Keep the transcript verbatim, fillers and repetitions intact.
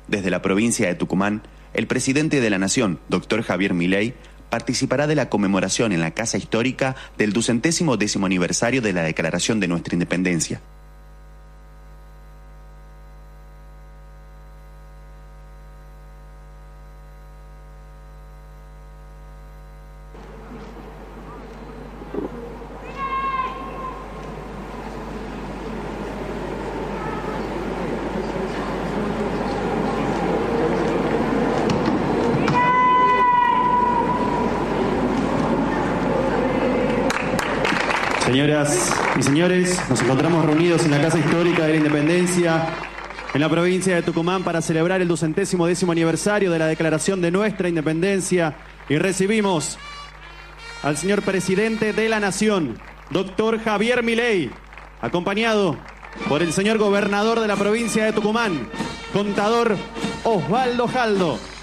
Desde la provincia de Tucumán, el presidente de la Nación, doctor Javier Milei, participará de la conmemoración en la Casa Histórica del ducentésimo décimo aniversario de la Declaración de nuestra Independencia. Señoras y señores, nos encontramos reunidos en la Casa Histórica de la Independencia, en la provincia de Tucumán, para celebrar el ducentésimo décimo aniversario de la Declaración de nuestra Independencia, y recibimos al señor presidente de la Nación, doctor Javier Milei, acompañado por el señor gobernador de la provincia de Tucumán, contador Osvaldo Jaldo.